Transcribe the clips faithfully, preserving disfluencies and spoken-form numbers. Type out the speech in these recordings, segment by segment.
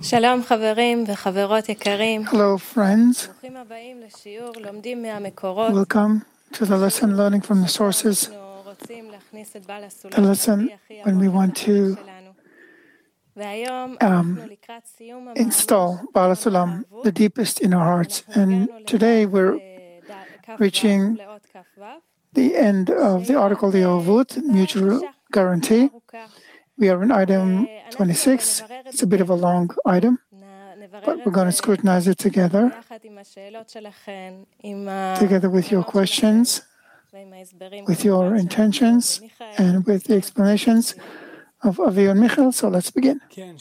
שלום חברים וחברות יקרים. Hello friends, ברוכים הבאים לשיעור לומדים מהמקורות. welcome to the lesson learning from the sources, אנחנו רוצים להכניס את בעל הסולם the lesson הכי when we עמוק want לחיים to שלנו. והיום um, אנחנו לקראת סיום המעמד install Baal Sulam, the deepest in our hearts. And today we're reaching the end of the article, the Ovut, mutual guarantee. We are in item twenty-six. It's a bit of a long item, but we're going to scrutinize it together, together with your questions, with your intentions, and with the explanations of Avi and Michael. So let's begin.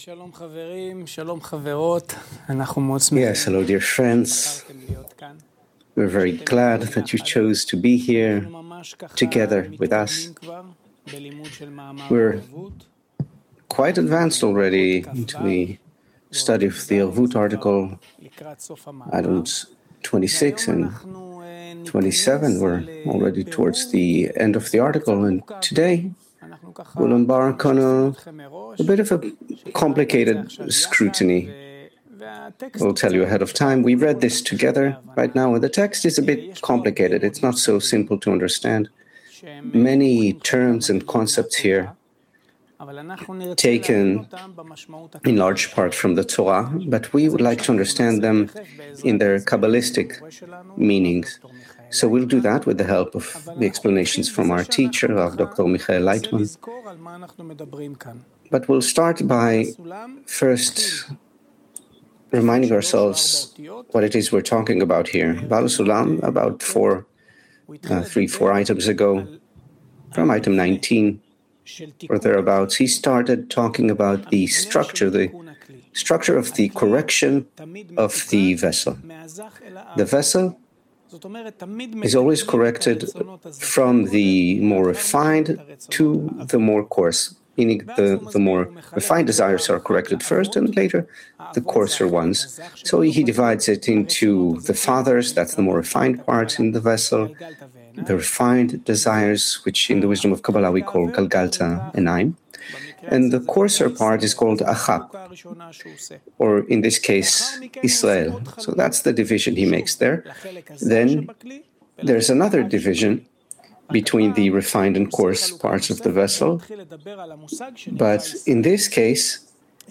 Yes, hello dear friends. We're very glad that you chose to be here together with us. We're quite advanced already into the study of the Ovut article, items twenty-six and twenty-seven. We're already towards the end of the article, and today we'll embark on a, a bit of a complicated scrutiny. We'll tell you ahead of time. We read this together right now, and the text is a bit complicated. It's not so simple to understand. Many terms and concepts here taken in large part from the Torah, but we would like to understand them in their Kabbalistic meanings. So we'll do that with the help of the explanations from our teacher, Rav Doctor Michael Leitman. But we'll start by first reminding ourselves what it is we're talking about here. Baal Sulam, about four, uh, three, four items ago, from item nineteen, or thereabouts, he started talking about the structure, the structure of the correction of the vessel. The vessel is always corrected from the more refined to the more coarse, meaning the, the more refined desires are corrected first and later the coarser ones. So he divides it into the fathers, that's the more refined part in the vessel, the refined desires, which in the wisdom of Kabbalah we call Galgalta Enaim, and the coarser part is called Achab, or in this case, Israel. So that's the division he makes there. Then there's another division between the refined and coarse parts of the vessel, but in this case,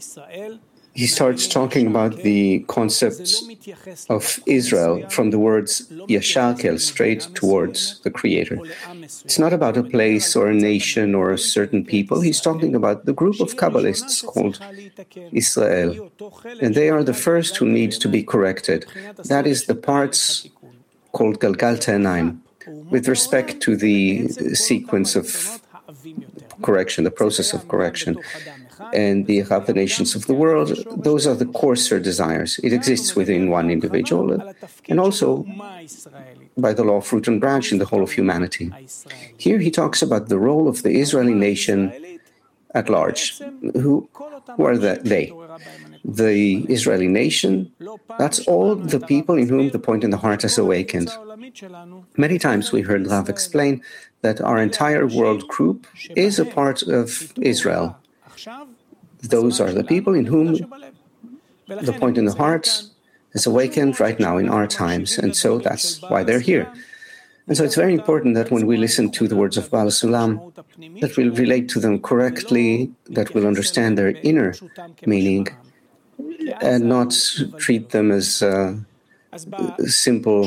he starts talking about the concepts of Israel from the words Yashakel, straight towards the Creator. It's not about a place or a nation or a certain people. He's talking about the group of Kabbalists called Israel. And they are the first who need to be corrected. That is the parts called Galgalta Enaim, with respect to the sequence of correction, the process of correction. And the other nations of the world, those are the coarser desires. It exists within one individual and also by the law of root and branch in the whole of humanity. Here he talks about the role of the Israeli nation at large. Who, who are the, they? The Israeli nation, that's all the people in whom the point in the heart has awakened. Many times we heard Rav explain that our entire world group is a part of Israel. Those are the people in whom the point in the heart is awakened right now in our times, and so that's why they're here. And so it's very important that when we listen to the words of Baal Sulam, that we'll relate to them correctly, that we'll understand their inner meaning, and not treat them as uh, simple,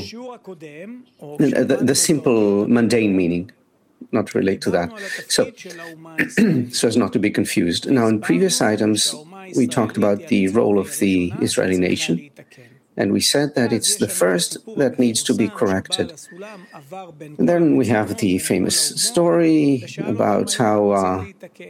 the, the simple mundane meaning. Not relate to that. So, so as not to be confused. Now, in previous items, we talked about the role of the Israeli nation, and we said that it's the first that needs to be corrected. And then we have the famous story about how uh,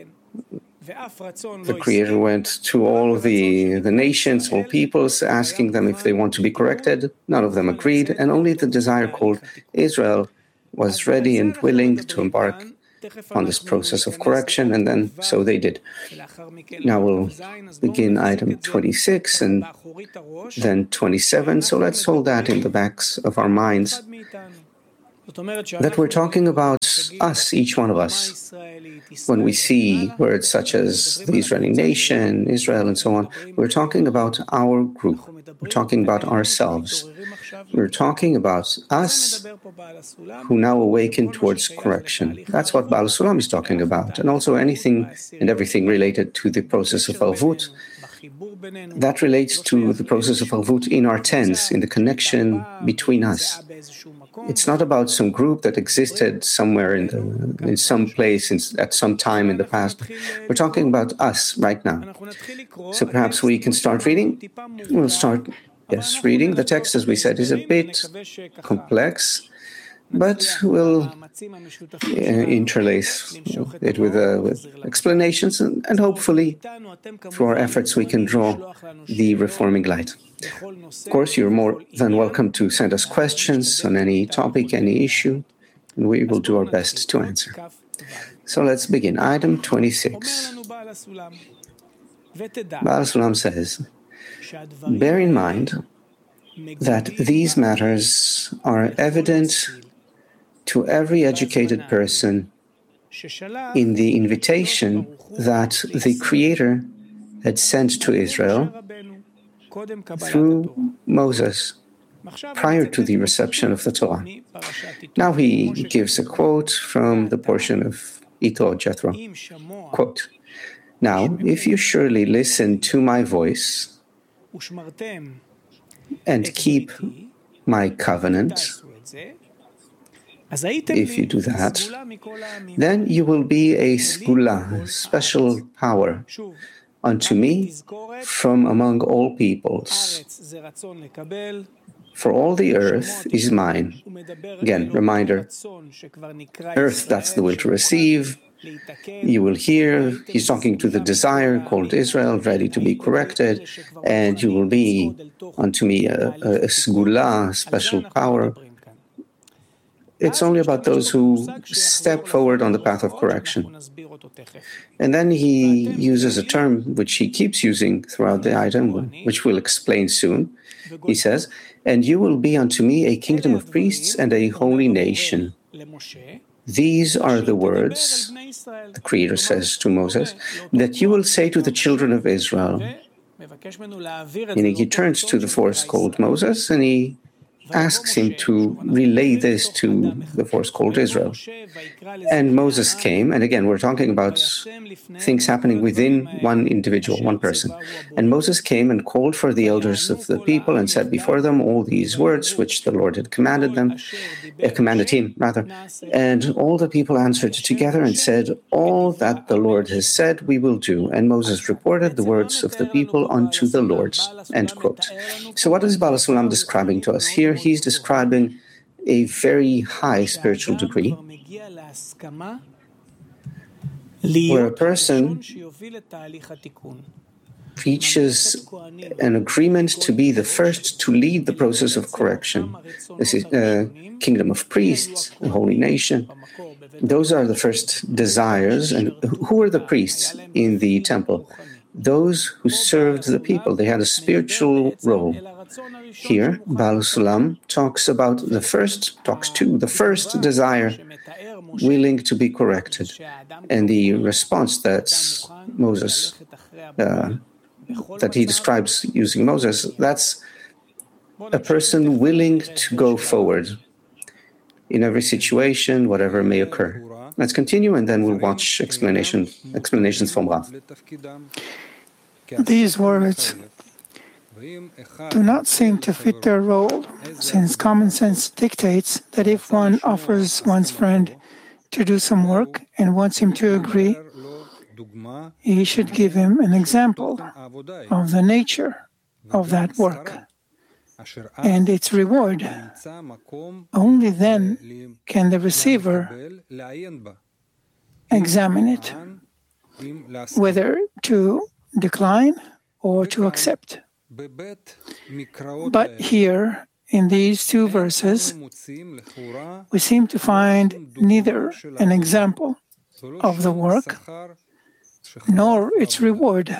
the Creator went to all the, the nations, all peoples, asking them if they want to be corrected. None of them agreed, and only the desire called Israel was ready and willing to embark on this process of correction, and then so they did. Now we'll begin item twenty-six and then twenty-seven, so let's hold that in the backs of our minds. that we're talking about us, each one of us. When we see words such as the Israeli nation, Israel, and so on, we're talking about our group. We're talking about ourselves. We're talking about us who now awaken towards correction. That's what Baal Sulam is talking about. And also anything and everything related to the process of Alvut. That relates to the process of Alvut in our tens, in the connection between us. It's not about some group that existed somewhere in the, in some place in, at some time in the past. We're talking about us right now. So perhaps we can start reading. We'll start, yes, reading. The text, as we said, is a bit complex, but we'll uh, interlace it with, uh, with explanations, and, and hopefully, through our efforts, we can draw the reforming light. Of course, you're more than welcome to send us questions on any topic, any issue, and we will do our best to answer. So let's begin. Item twenty-six. Baal Sulam says, bear in mind that these matters are evident to every educated person in the invitation that the Creator had sent to Israel through Moses prior to the reception of the Torah. Now he gives a quote from the portion of Ito Jethro. Quote, now, if you surely listen to my voice and keep my covenant, if you do that, then you will be a segula, special power, unto me from among all peoples. For all the earth is mine. Again, reminder, earth, that's the will to receive. You will hear, he's talking to the desire called Israel, ready to be corrected, and you will be unto me a, a, a segula, special power. It's only about those who step forward on the path of correction. And then he uses a term which he keeps using throughout the item, which we'll explain soon. He says, and you will be unto me a kingdom of priests and a holy nation. These are the words, the Creator says to Moses, that you will say to the children of Israel. And he turns to the force called Moses and he asks him to relay this to the force called Israel. And Moses came, and again, we're talking about things happening within one individual, one person. And Moses came and called for the elders of the people and said before them all these words which the Lord had commanded them, uh, commanded him, rather. And all the people answered together and said, all that the Lord has said we will do. And Moses reported the words of the people unto the Lord. End quote. So what is Baal Sulam describing to us here? He's describing a very high spiritual degree where a person reaches an agreement to be the first to lead the process of correction. This is a kingdom of priests, a holy nation. Those are the first desires. And who are the priests in the temple? Those who served the people. They had a spiritual role. Here, Baal Sulam talks about the first, talks to the first desire, willing to be corrected. And the response that Moses, uh, that he describes using Moses, that's a person willing to go forward in every situation, whatever may occur. Let's continue and then we'll watch explanation, explanations from Rav. These words do not seem to fit their role, since common sense dictates that if one offers one's friend to do some work and wants him to agree, he should give him an example of the nature of that work and its reward. Only then can the receiver examine it, whether to decline or to accept. But here, in these two verses, we seem to find neither an example of the work nor its reward.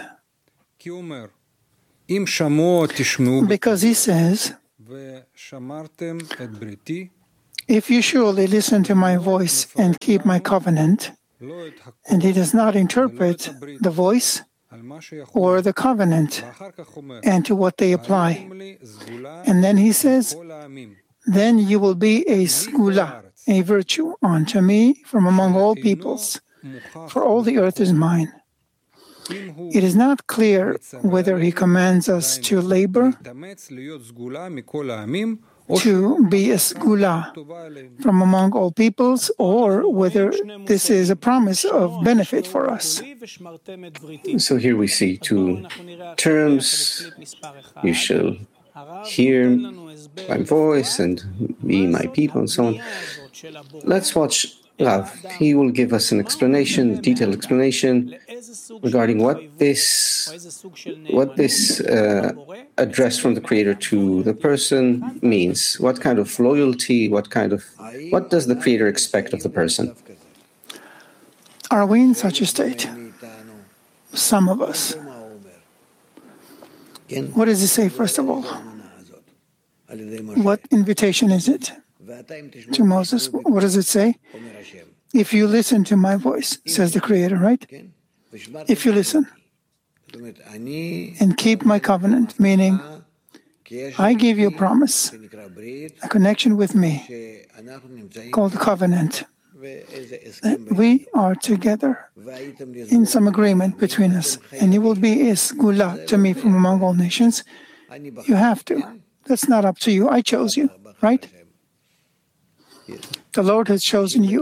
Because he says, If you surely listen to my voice and keep my covenant, and he does not interpret the voice or the covenant and to what they apply. And then he says, then you will be a segula, a virtue unto me from among all peoples, for all the earth is mine. It is not clear whether he commands us to labor, to be a segula from among all peoples, or whether this is a promise of benefit for us. So here we see two terms. You shall hear my voice and be my people and so on. Let's watch Rav. He will give us an explanation, a detailed explanation regarding what this, what this uh, address from the Creator to the person means. What kind of loyalty, what kind of, what does the Creator expect of the person? Are we in such a state? Some of us. What does it say, first of all? What invitation is it to Moses? What does it say? If you listen to my voice, says the Creator, right? If you listen and keep my covenant, meaning I gave you a promise, a connection with me called covenant. That we are together in some agreement between us, and you will be a segula to me from among all nations. You have to. That's not up to you. I chose you, right? The Lord has chosen you.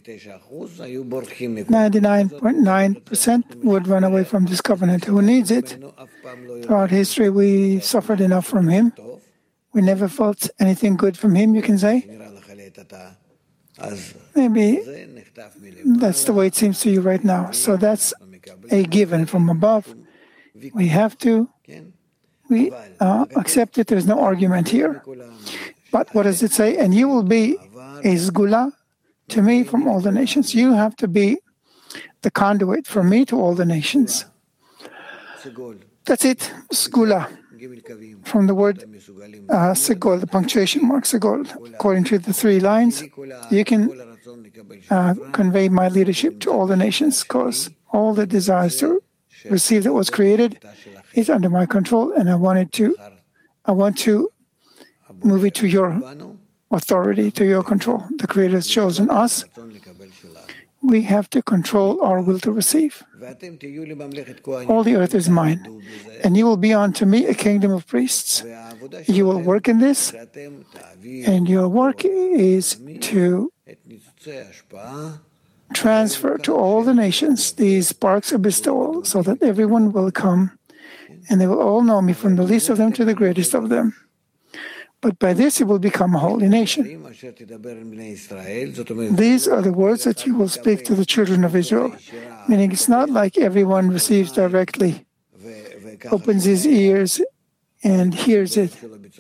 ninety-nine point nine percent would run away from this covenant. Who needs it? Throughout history, we suffered enough from Him. We never felt anything good from Him, you can say. Maybe that's the way it seems to you right now. So that's a given from above. We have to. We uh, accept it. There's no argument here. But what does it say? And you will be a segula to me from all the nations. You have to be the conduit from me to all the nations. That's it, segula. From the word uh, segol, the punctuation mark segol. According to the three lines, you can uh, convey my leadership to all the nations, because all the desires to receive that was created is under my control, and I wanted to, I want to move it to your authority, to your control. The Creator has chosen us. We have to control our will to receive. All the earth is mine, and you will be unto me a kingdom of priests. You will work in this, and your work is to transfer to all the nations these sparks of bestowal, so that everyone will come, and they will all know me, from the least of them to the greatest of them. But by this you will become a holy nation. These are the words that you will speak to the children of Israel. Meaning it's not like everyone receives directly, opens his ears and hears it,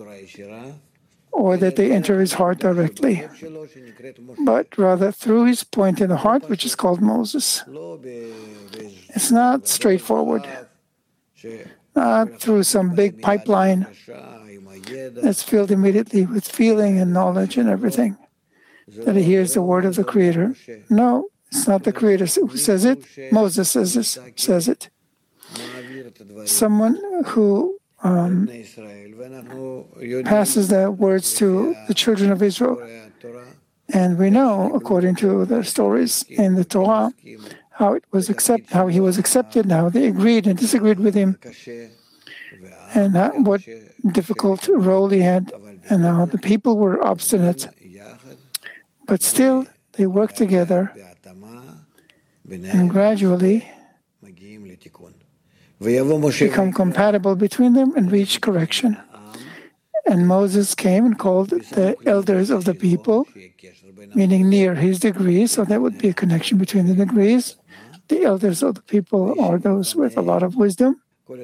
or that they enter his heart directly, but rather through his point in the heart, which is called Moses. It's not straightforward, not through some big pipeline that's filled immediately with feeling and knowledge and everything, that he hears the word of the Creator. No, it's not the Creator who says it. Moses says this, says it. Someone who um, passes the words to the children of Israel. And we know, according to the stories in the Torah, how it was accept, how he was accepted, how they agreed and disagreed with him, and how, what difficult role he had, and how the people were obstinate. But still, they worked together, and gradually become compatible between them and reach correction. And Moses came and called the elders of the people, meaning near his degrees, so there would be a connection between the degrees. The elders of the people are those with a lot of wisdom,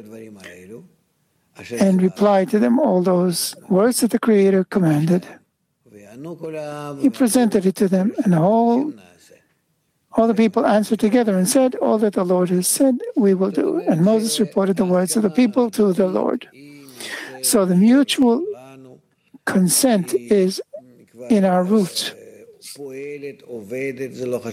and replied to them all those words that the Creator commanded. He presented it to them, and all, all the people answered together and said, all that the Lord has said, we will do. And Moses reported the words of the people to the Lord. So the mutual consent is in our roots.